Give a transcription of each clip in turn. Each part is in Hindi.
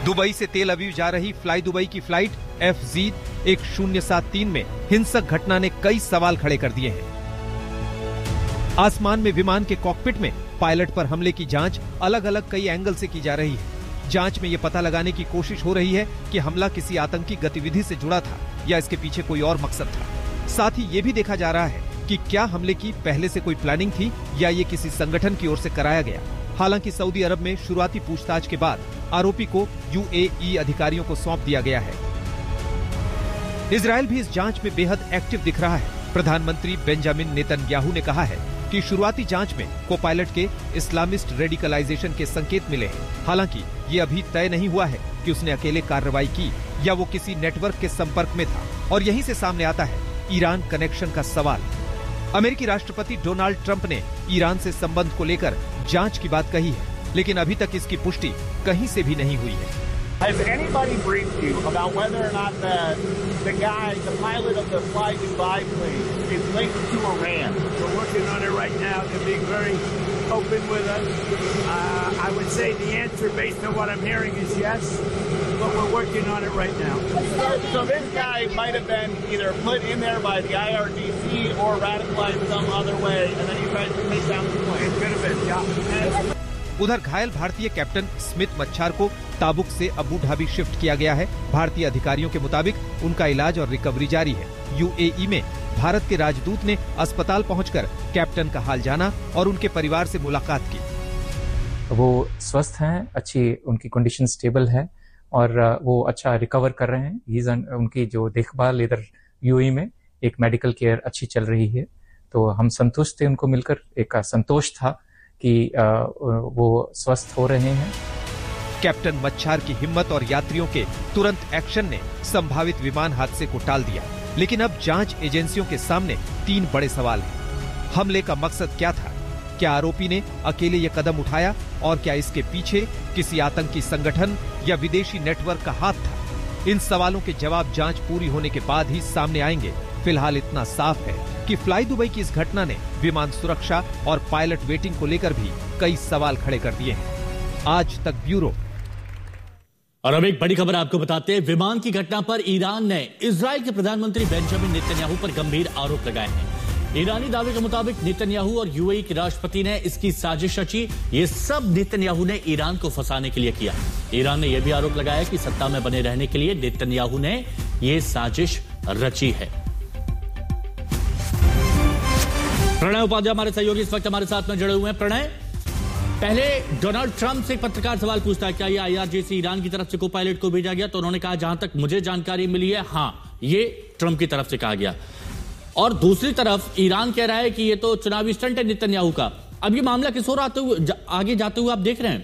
दुबई से तेल अवीव जा रही फ्लाई दुबई की फ्लाइट FZ1073 में हिंसक घटना ने कई सवाल खड़े कर दिए हैं। आसमान में विमान के कॉकपिट में पायलट पर हमले की जांच अलग अलग कई एंगल से की जा रही है। जांच में यह पता लगाने की कोशिश हो रही है कि हमला किसी आतंकी गतिविधि से जुड़ा था या इसके पीछे कोई और मकसद था। साथ ही ये भी देखा जा रहा है कि क्या हमले की पहले से कोई प्लानिंग थी या ये किसी संगठन की ओर से कराया गया। हालांकि सऊदी अरब में शुरुआती पूछताछ के बाद आरोपी को UAE अधिकारियों को सौंप दिया गया है। इजरायल भी इस जांच में बेहद एक्टिव दिख रहा है। प्रधानमंत्री बेंजामिन नेतन्याहू ने कहा है कि शुरुआती जांच में को पायलट के इस्लामिस्ट रेडिकलाइजेशन के संकेत मिले हैं। हालांकि ये अभी तय नहीं हुआ है कि उसने अकेले कार्रवाई की या वो किसी नेटवर्क के संपर्क में था। और यहीं से सामने आता है ईरान कनेक्शन का सवाल। अमेरिकी राष्ट्रपति डोनाल्ड ट्रंप ने ईरान से संबंध को लेकर जांच की बात कही है, लेकिन अभी तक इसकी पुष्टि कहीं से भी नहीं हुई है। Has anybody briefed you about whether or not the pilot of the Fly Dubai plane is linked to Iran? We're working on it right now. They're being very open with us. I would say the answer, based on what I'm hearing, is yes, but we're working on it right now. So this guy might have been either put in there by the IRGC or radicalized some other way, and then he tried to take down the plane. It could have been, yeah. उधर घायल भारतीय कैप्टन स्मिथ मच्छार को ताबुक से अबू धाबी शिफ्ट किया गया है। भारतीय अधिकारियों के मुताबिक उनका इलाज और रिकवरी जारी है। UAE में भारत के राजदूत ने अस्पताल पहुंचकर कैप्टन का हाल जाना और उनके परिवार से मुलाकात की। वो स्वस्थ हैं, अच्छी उनकी कंडीशन स्टेबल है और वो अच्छा रिकवर कर रहे हैं। उनकी जो देखभाल इधर UAE में एक मेडिकल केयर अच्छी चल रही है, तो हम संतुष्ट थे। उनको मिलकर एक संतोष था कि वो स्वस्थ हो रहे हैं। कैप्टन मच्छार की हिम्मत और यात्रियों के तुरंत एक्शन ने संभावित विमान हादसे को टाल दिया, लेकिन अब जांच एजेंसियों के सामने 3 बड़े सवाल हैं। हमले का मकसद क्या था? क्या आरोपी ने अकेले ये कदम उठाया और क्या इसके पीछे किसी आतंकी संगठन या विदेशी नेटवर्क का हाथ था? इन सवालों के जवाब जांच पूरी होने के बाद ही सामने आएंगे। फिलहाल इतना साफ है कि फ्लाई दुबई की इस घटना ने विमान सुरक्षा और पायलट वेटिंग को लेकर भी कई सवाल खड़े कर दिए हैं। आज तक ब्यूरो। और अब एक बड़ी खबर आपको बताते हैं। विमान की घटना पर ईरान ने इजराइल के प्रधानमंत्री बेंजामिन नेतन्याहू पर गंभीर आरोप लगाए हैं। ईरानी दावे के मुताबिक नेतन्याहू और UAE के राष्ट्रपति ने इसकी साजिश रची। ये सब नेतन्याहू ने ईरान को फंसाने के लिए किया। ईरान ने यह भी आरोप लगाया कि सत्ता में बने रहने के लिए नेतन्याहू ने यह साजिश रची है। प्रणय उपाध्याय हमारे सहयोगी इस वक्त हमारे साथ में जुड़े हुए हैं। प्रणय, पहले डोनाल्ड ट्रंप से एक पत्रकार सवाल पूछता है, क्या ये IRGC ईरान की तरफ से को पायलट को भेजा गया? तो उन्होंने कहा, जहां तक मुझे जानकारी मिली है, हाँ, ये ट्रंप की तरफ से कहा गया। और दूसरी तरफ ईरान कह रहा है कि ये तो चुनावी स्टंट है नेतन्याहू का। अब ये मामला किस ओर आगे जाते हुए आप देख रहे हैं?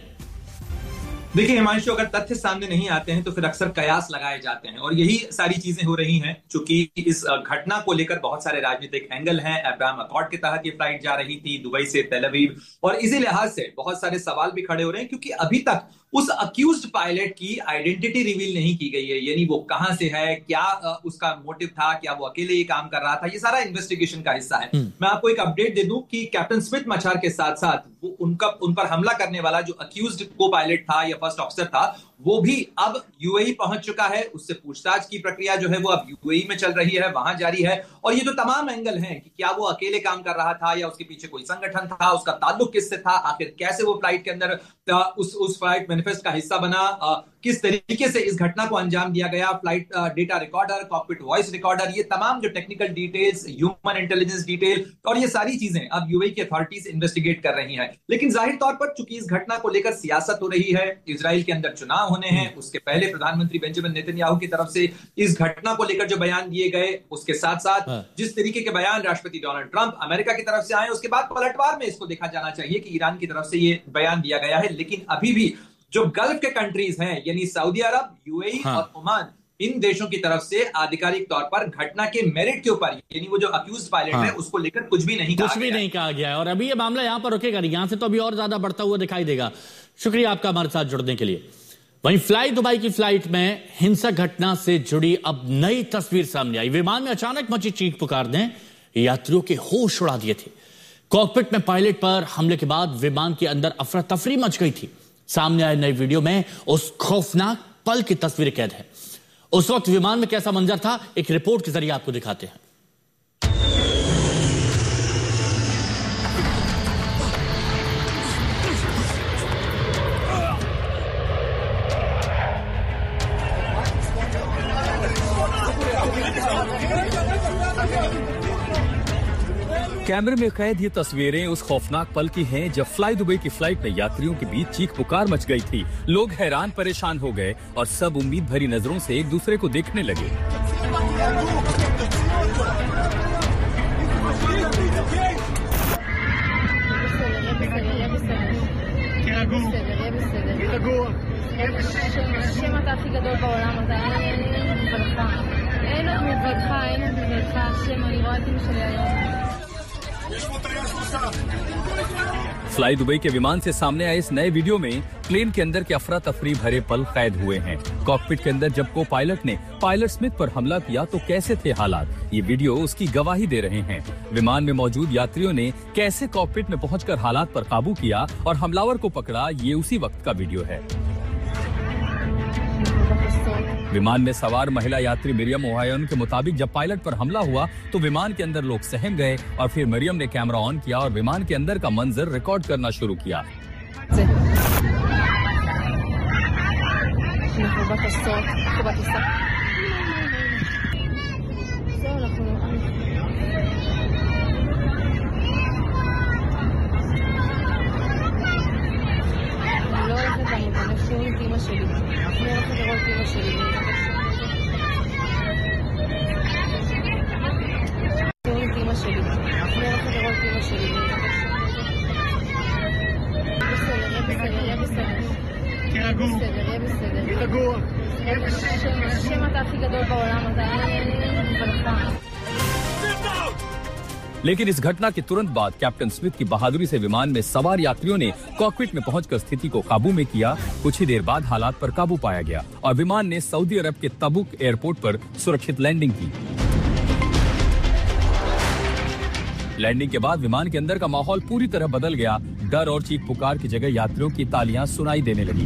देखिए हिमांशु, अगर तथ्य सामने नहीं आते हैं तो फिर अक्सर कयास लगाए जाते हैं और यही सारी चीजें हो रही हैं। चूंकि इस घटना को लेकर बहुत सारे राजनीतिक एंगल हैं। अब्राहम अकॉर्ड के तहत ये फ्लाइट जा रही थी दुबई से तेल अवीव, और इसी लिहाज से बहुत सारे सवाल भी खड़े हो रहे हैं क्योंकि अभी तक उस अक्यूज्ड पायलट की आइडेंटिटी रिवील नहीं की गई है। यानी वो कहां से है, क्या उसका मोटिव था, क्या वो अकेले ये काम कर रहा था, ये सारा इन्वेस्टिगेशन का हिस्सा है। मैं आपको एक अपडेट दे दूं कि कैप्टन स्मिथ मच्छार के साथ साथ वो उन पर हमला करने वाला जो अक्यूज्ड को पायलट था या फर्स्ट ऑफिसर था, वो भी अब UAE पहुंच चुका है। उससे पूछताछ की प्रक्रिया जो है वो अब UAE में चल रही है, वहां जारी है। और ये जो तमाम एंगल हैं कि क्या वो अकेले काम कर रहा था या उसके पीछे कोई संगठन था, उसका ताल्लुक किससे था, आखिर कैसे वो फ्लाइट के अंदर उस फ्लाइट मैनिफेस्ट का हिस्सा बना, किस तरीके से इस घटना को अंजाम दिया गया, flight data recorder, cockpit voice recorder, ये तमाम जो technical details, human intelligence detail और ये सारी चीजें अब UAE की अथॉरिटीज इन्वेस्टिगेट कर रही हैं। लेकिन जाहिर तौर पर चूंकि इस घटना को लेकर सियासत हो रही है, इजराइल के अंदर चुनाव होने हैं, उसके पहले प्रधानमंत्री बेंजामिन नेतन्याहू की तरफ से इस घटना को लेकर जो बयान दिए गए, उसके साथ साथ जिस तरीके के बयान राष्ट्रपति डोनाल्ड ट्रंप अमेरिका की तरफ से आए, उसके बाद पलटवार में इसको देखा जाना चाहिए कि ईरान की तरफ से ये बयान दिया गया है। लेकिन अभी भी जो गल्फ के कंट्रीज हैं यानी सऊदी अरब, UAE और ओमान, इन देशों की तरफ से आधिकारिक तौर पर घटना के मेरिट के ऊपर यानी वो जो अक्यूज्ड पायलट है उसको लेकर कुछ भी नहीं कहा गया है। और अभी ये मामला यहां पर रुकेगा नहीं, यहां से तो अभी और ज्यादा बढ़ता हुआ दिखाई देगा। शुक्रिया आपका हमारे साथ जुड़ने के लिए। वहीं फ्लाई दुबई की फ्लाइट में हिंसक घटना से जुड़ी अब नई तस्वीर सामने आई। विमान में अचानक मची चीख पुकार ने यात्रियों के होश उड़ा दिए थे। कॉकपिट में पायलट पर हमले के बाद विमान के अंदर अफरा तफरी मच गई थी। सामने आए नए वीडियो में उस खौफनाक पल की तस्वीर कैद है। उस वक्त विमान में कैसा मंजर था, एक रिपोर्ट के जरिए आपको दिखाते हैं। कैमरे में कैद ये तस्वीरें उस खौफनाक पल की हैं जब फ्लाई दुबई की फ्लाइट में यात्रियों के बीच चीख पुकार मच गई थी। लोग हैरान परेशान हो गए और सब उम्मीद भरी नजरों से एक दूसरे को देखने लगे। फ्लाई दुबई के विमान से सामने आए इस नए वीडियो में प्लेन के अंदर के अफरा तफरी भरे पल कैद हुए हैं। कॉकपिट के अंदर जब को पायलट ने पायलट स्मिथ पर हमला किया तो कैसे थे हालात, ये वीडियो उसकी गवाही दे रहे हैं। विमान में मौजूद यात्रियों ने कैसे कॉकपिट में पहुंचकर हालात पर काबू किया और हमलावर को पकड़ा, ये उसी वक्त का वीडियो है। विमान में सवार महिला यात्री मरियम ओहायोन के मुताबिक जब पायलट पर हमला हुआ तो विमान के अंदर लोग सहम गए और फिर मरियम ने कैमरा ऑन किया और विमान के अंदर का मंजर रिकॉर्ड करना शुरू किया। लेकिन इस घटना के तुरंत बाद कैप्टन स्मिथ की बहादुरी से विमान में सवार यात्रियों ने कॉकपिट में पहुंचकर स्थिति को काबू में किया। कुछ ही देर बाद हालात पर काबू पाया गया और विमान ने सऊदी अरब के तबुक एयरपोर्ट पर सुरक्षित लैंडिंग की। लैंडिंग के बाद विमान के अंदर का माहौल पूरी तरह बदल गया। डर और चीख पुकार की जगह यात्रियों की तालियां सुनाई देने लगी।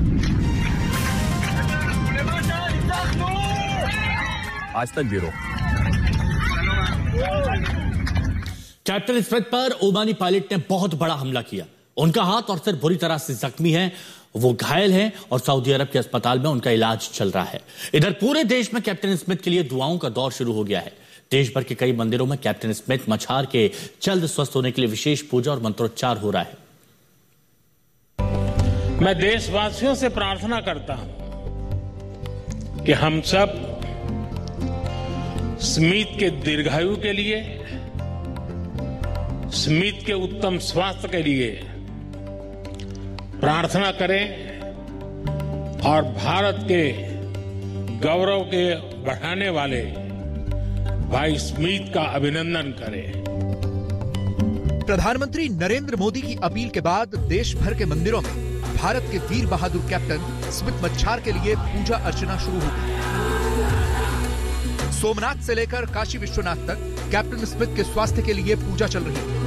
आज तक ब्यूरो। कैप्टन स्मिथ पर ओमानी पायलट ने बहुत बड़ा हमला किया। उनका हाथ और सिर बुरी तरह से जख्मी है, वो घायल हैं और सऊदी अरब के अस्पताल में उनका इलाज चल रहा है। इधर पूरे देश में कैप्टन स्मिथ के लिए दुआओं का दौर शुरू हो गया है। देश भर के कई मंदिरों में कैप्टन स्मिथ मछार के जल्द स्वस्थ होने के लिए विशेष पूजा और मंत्रोच्चार हो रहा है। मैं देशवासियों से प्रार्थना करता हूं कि हम सब स्मिथ के दीर्घायु के लिए, स्मिथ के उत्तम स्वास्थ्य के लिए प्रार्थना करें और भारत के गौरव के बढ़ाने वाले भाई स्मिथ का अभिनंदन करें। प्रधानमंत्री नरेंद्र मोदी की अपील के बाद देश भर के मंदिरों में भारत के वीर बहादुर कैप्टन स्मिथ मच्छार के लिए पूजा अर्चना शुरू हो गई। सोमनाथ से लेकर काशी विश्वनाथ तक कैप्टन स्मिथ के स्वास्थ्य के लिए पूजा चल रही है।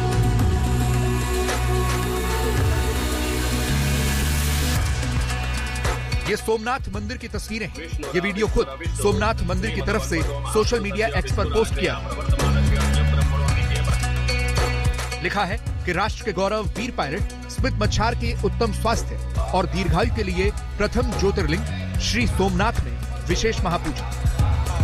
ये सोमनाथ मंदिर की तस्वीरें हैं। ये वीडियो खुद सोमनाथ मंदिर की तरफ से सोशल मीडिया एक्स पर पोस्ट किया। लिखा है कि राष्ट्र के गौरव वीर पायलट स्मिथ मच्छार के उत्तम स्वास्थ्य और दीर्घायु के लिए प्रथम ज्योतिर्लिंग श्री सोमनाथ में विशेष महापूजा।